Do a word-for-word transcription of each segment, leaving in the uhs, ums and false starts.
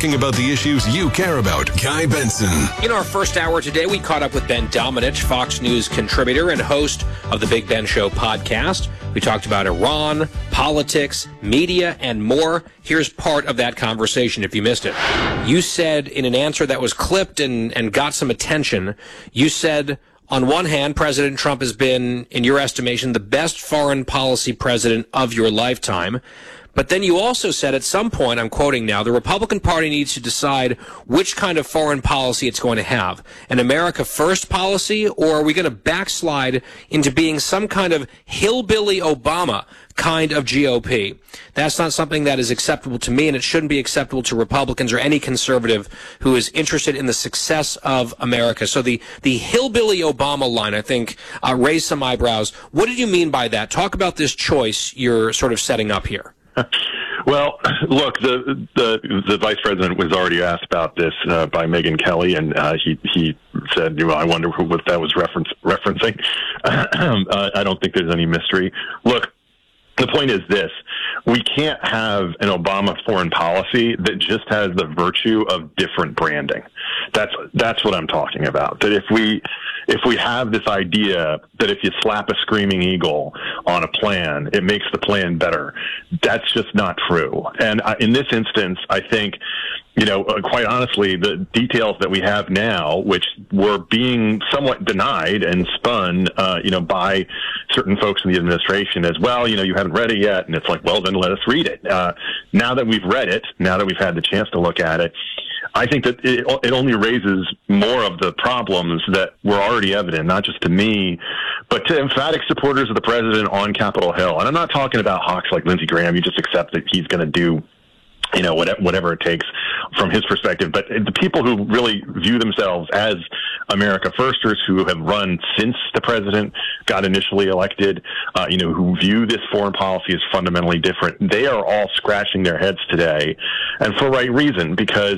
talking about the issues you care about. Guy Benson. In our first hour today, we caught up with Ben Domenech, Fox News contributor and host of the Big Ben Show podcast. We talked about Iran, politics, media, and more. Here's part of that conversation if you missed it. You said in an answer that was clipped and, and got some attention, you said, on one hand, President Trump has been, in your estimation, the best foreign policy president of your lifetime. But then you also said at some point, I'm quoting now, the Republican Party needs to decide which kind of foreign policy it's going to have. An America First policy, or are we going to backslide into being some kind of hillbilly Obama kind of G O P? That's not something that is acceptable to me, and it shouldn't be acceptable to Republicans or any conservative who is interested in the success of America. So the, the hillbilly Obama line, I think, uh, raised some eyebrows. What did you mean by that? Talk about this choice you're sort of setting up here. Well, look, the, the the vice president was already asked about this uh, by Megyn Kelly, and uh, he he said, you know, I wonder who, what that was reference, referencing. uh, I don't think there's any mystery. Look, the point is this. We can't have an Obama foreign policy that just has the virtue of different branding. That's that's what I'm talking about. That if we if we have this idea that if you slap a screaming eagle on a plan, it makes the plan better, that's just not true. And uh, in this instance, I think, you know, uh, quite honestly, the details that we have now, which were being somewhat denied and spun, uh, you know, by certain folks in the administration as well, you know, you haven't read it yet. And it's like, well, then let us read it. Uh, now that we've read it, now that we've had the chance to look at it, I think that it, it only raises more of the problems that were already evident, not just to me, but to emphatic supporters of the president on Capitol Hill. And I'm not talking about hawks like Lindsey Graham. You just accept that he's going to do, you know, whatever, whatever it takes from his perspective. But the people who really view themselves as America Firsters, who have run since the president got initially elected, uh, you know, who view this foreign policy as fundamentally different, they are all scratching their heads today, and for right reason, because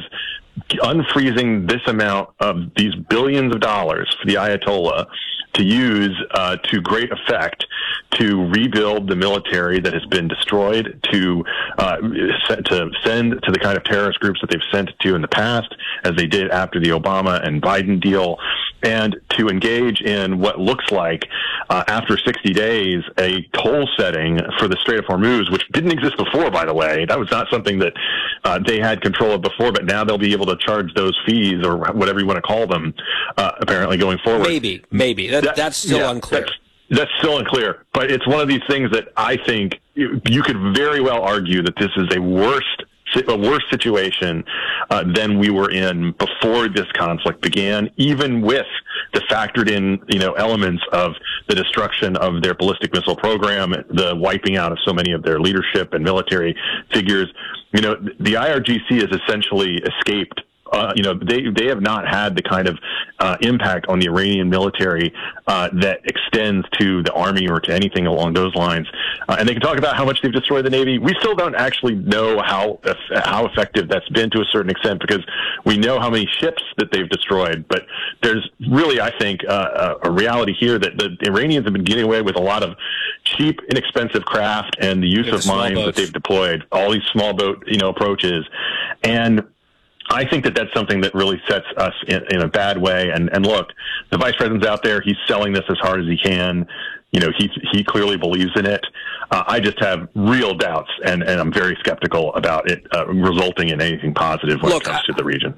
unfreezing this amount of these billions of dollars for the Ayatollah to use uh, to great effect to rebuild the military that has been destroyed, to uh, to send to the kind of terrorist groups that they've sent to in the past, as they did after the Obama and Biden deal, and to engage in what looks like, uh, after sixty days, a toll setting for the Strait of Hormuz, which didn't exist before, by the way. That was not something that uh, they had control of before, but now they'll be able to charge those fees, or whatever you want to call them, uh, apparently going forward. Maybe, maybe. That, that, that's still yeah, unclear. That's, that's still unclear. But it's one of these things that I think you, you could very well argue that this is a worst a worse situation uh, than we were in before this conflict began, even with the factored in, you know, elements of the destruction of their ballistic missile program, the wiping out of so many of their leadership and military figures. You know, the I R G C has essentially escaped. Uh, you know, they they have not had the kind of uh, impact on the Iranian military uh, that extends to the army or to anything along those lines. Uh, and they can talk about how much they've destroyed the Navy. We still don't actually know how how effective that's been to a certain extent, because we know how many ships that they've destroyed. But there's really, I think, uh, a reality here that the Iranians have been getting away with a lot of cheap, inexpensive craft and the use yeah, of mines boats that they've deployed, all these small boat, you know, approaches. And I think that that's something that really sets us in, in a bad way. And, and look, the vice president's out there. He's selling this as hard as he can. You know, he he clearly believes in it. Uh, I just have real doubts, and, and I'm very skeptical about it uh, resulting in anything positive when Look, it comes to the region.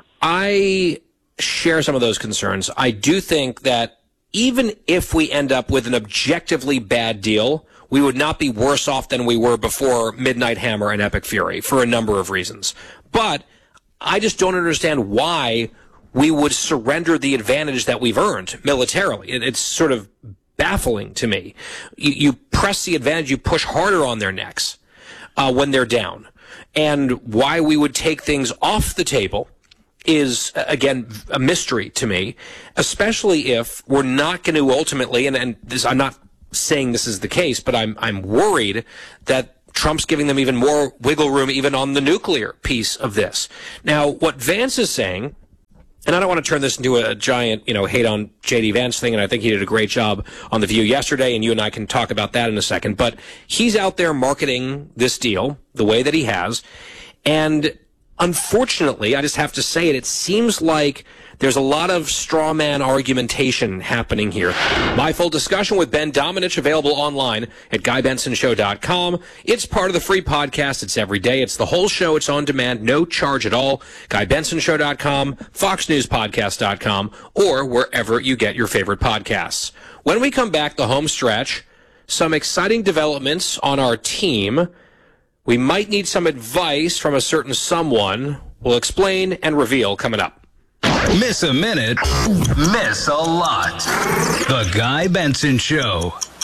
I share some of those concerns. I do think that even if we end up with an objectively bad deal, we would not be worse off than we were before Midnight Hammer and Epic Fury for a number of reasons. But I just don't understand why we would surrender the advantage that we've earned militarily. It, it's sort of baffling to me. You, you press the advantage, you push harder on their necks uh, when they're down. And why we would take things off the table is, again, a mystery to me, especially if we're not going to ultimately, and, and this, I'm not saying this is the case, but I'm, I'm worried that Trump's giving them even more wiggle room even on the nuclear piece of this. Now, what Vance is saying, and I don't want to turn this into a giant, you know, hate on J D Vance thing, and I think he did a great job on The View yesterday, and you and I can talk about that in a second, but he's out there marketing this deal the way that he has, and unfortunately, I just have to say it, it seems like there's a lot of straw man argumentation happening here. My full discussion with Ben Domenech available online at guy benson show dot com. It's part of the free podcast. It's every day. It's the whole show. It's on demand. No charge at all. guy benson show dot com, fox news podcast dot com, or wherever you get your favorite podcasts. When we come back, the home stretch, some exciting developments on our team. We might need some advice from a certain someone. We'll explain and reveal coming up. Miss a minute, miss a lot. The Guy Benson Show.